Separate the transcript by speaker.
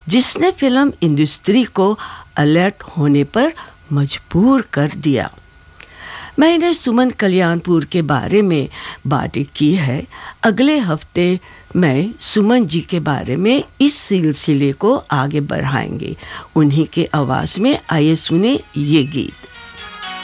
Speaker 1: जिसने film industry को alert होने पर मजबूर कर दिया। मैंने सुमन कल्याणपुर के बारे में बात की है। अगले हफ्ते मैं सुमन जी के बारे में इस सिलसिले को आगे बढ़ाएंगे। उन्हीं के आवाज़ में आइए सुने ये गीत।